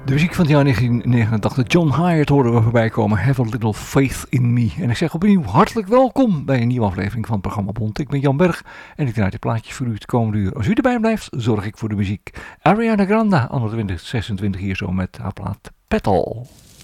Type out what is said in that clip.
De muziek van het jaar 1989, John Hyatt hoorden we voorbij komen, Have a Little Faith in Me. En ik zeg opnieuw hartelijk welkom bij een nieuwe aflevering van het programma Bond. Ik ben Jan Berg en ik draai de plaatjes voor u het komende uur. Als u erbij blijft, zorg ik voor de muziek. Ariana Grande, anno 2026 hier zo met haar plaat Petal.